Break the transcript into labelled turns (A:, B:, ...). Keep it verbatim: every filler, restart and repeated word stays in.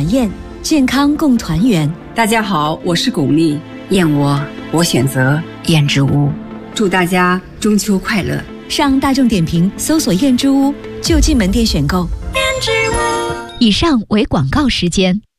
A: 晚宴，健康共团圆。
B: 大家好，我是巩俐，燕窝我选择燕之屋。祝大家中秋快乐！
A: 上大众点评搜索燕之屋，就近门店选购。
C: 以上为广告时间。